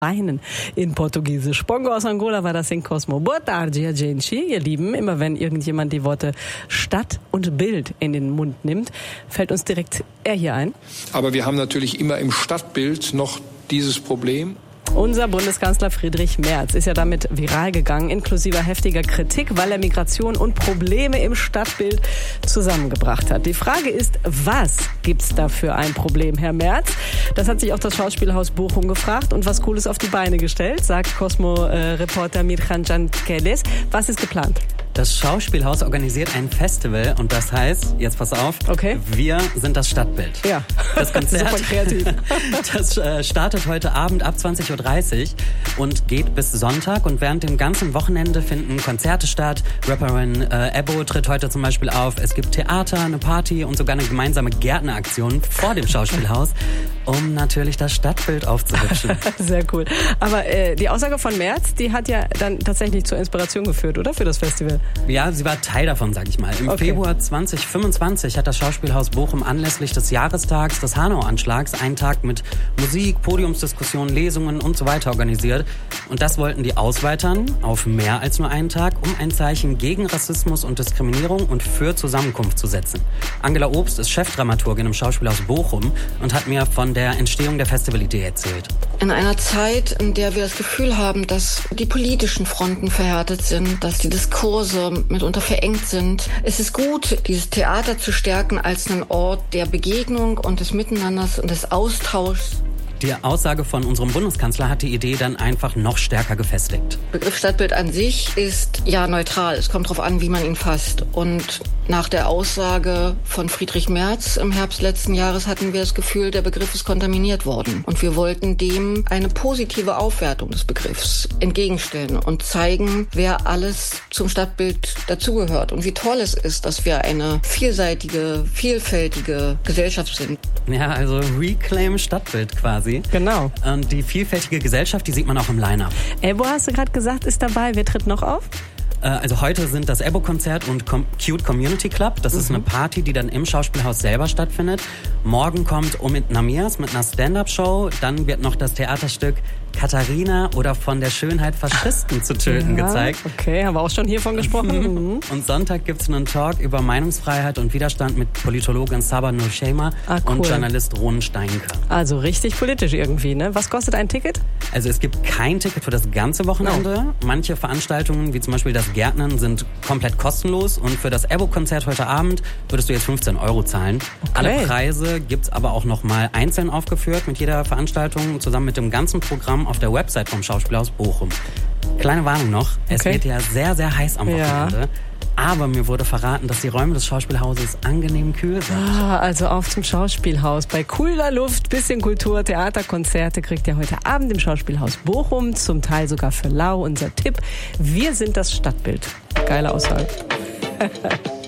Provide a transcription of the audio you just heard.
Beinen in Portugiesisch. Bongo aus Angola war das in Cosmo. Boa tarde, gente. Ihr Lieben, immer wenn irgendjemand die Worte Stadt und Bild in den Mund nimmt, fällt uns direkt er hier ein. Aber wir haben natürlich immer im Stadtbild noch dieses Problem. Unser Bundeskanzler Friedrich Merz ist ja damit viral gegangen, inklusive heftiger Kritik, weil er Migration und Probleme im Stadtbild zusammengebracht hat. Die Frage ist, was gibt's da für ein Problem, Herr Merz? Das hat sich auch das Schauspielhaus Bochum gefragt und was Cooles auf die Beine gestellt, sagt Cosmo-Reporter Mirhan Cankeles. Was ist geplant? Das Schauspielhaus organisiert ein Festival und das heißt, jetzt pass auf, okay. Wir sind das Stadtbild. Ja, das Konzert, super kreativ. Das startet heute Abend ab 20.30 Uhr und geht bis Sonntag und während dem ganzen Wochenende finden Konzerte statt. Rapperin Ebbo tritt heute zum Beispiel auf. Es gibt Theater, eine Party und sogar eine gemeinsame Gärtneraktion vor dem Schauspielhaus, um natürlich das Stadtbild aufzuhübschen. Sehr cool. Aber die Aussage von Merz, die hat ja dann tatsächlich zur Inspiration geführt, oder? Für das Festival. Ja, sie war Teil davon, sag ich mal. Im Februar 2025 hat das Schauspielhaus Bochum anlässlich des Jahrestags des Hanau-Anschlags einen Tag mit Musik, Podiumsdiskussionen, Lesungen und so weiter organisiert. Und das wollten die ausweitern auf mehr als nur einen Tag, um ein Zeichen gegen Rassismus und Diskriminierung und für Zusammenkunft zu setzen. Angela Obst ist Chefdramaturgin im Schauspielhaus Bochum und hat mir von der Entstehung der Festivalidee erzählt. In einer Zeit, in der wir das Gefühl haben, dass die politischen Fronten verhärtet sind, dass die Diskurse mitunter verengt sind, ist es gut, dieses Theater zu stärken als einen Ort der Begegnung und des Miteinanders und des Austauschs. Die Aussage von unserem Bundeskanzler hat die Idee dann einfach noch stärker gefestigt. Der Begriff Stadtbild an sich ist ja neutral. Es kommt darauf an, wie man ihn fasst. Und nach der Aussage von Friedrich Merz im Herbst letzten Jahres hatten wir das Gefühl, der Begriff ist kontaminiert worden. Und wir wollten dem eine positive Aufwertung des Begriffs entgegenstellen und zeigen, wer alles zum Stadtbild dazugehört und wie toll es ist, dass wir eine vielseitige, vielfältige Gesellschaft sind. Ja, also Reclaim Stadtbild quasi. Genau. Und die vielfältige Gesellschaft, die sieht man auch im Line-Up. Ebbo, hast du gerade gesagt, ist dabei. Wer tritt noch auf? Also heute sind das Ebbo-Konzert und Cute Community Club. Das ist eine Party, die dann im Schauspielhaus selber stattfindet. Morgen kommt Omid Namias mit einer Stand-Up-Show. Dann wird noch das Theaterstück Katharina oder von der Schönheit Faschisten zu töten gezeigt. Okay, haben wir auch schon hiervon gesprochen. Und Sonntag gibt's einen Talk über Meinungsfreiheit und Widerstand mit Politologin Saba Nurshema und Journalist Ronen Steinke. Also richtig politisch irgendwie, ne? Was kostet ein Ticket? Also es gibt kein Ticket für das ganze Wochenende. Manche Veranstaltungen, wie zum Beispiel das Gärtnern, sind komplett kostenlos. Und für das Ebbo-Konzert heute Abend würdest du jetzt 15 € zahlen. Okay. Alle Preise gibt's aber auch nochmal einzeln aufgeführt mit jeder Veranstaltung, zusammen mit dem ganzen Programm auf der Website vom Schauspielhaus Bochum. Kleine Warnung noch, es wird ja sehr, sehr heiß am Wochenende. Ja. Aber mir wurde verraten, dass die Räume des Schauspielhauses angenehm kühl sind. Also auf zum Schauspielhaus. Bei cooler Luft, bisschen Kultur, Theaterkonzerte kriegt ihr heute Abend im Schauspielhaus Bochum. Zum Teil sogar für lau. Unser Tipp, wir sind das Stadtbild. Geile Aussage.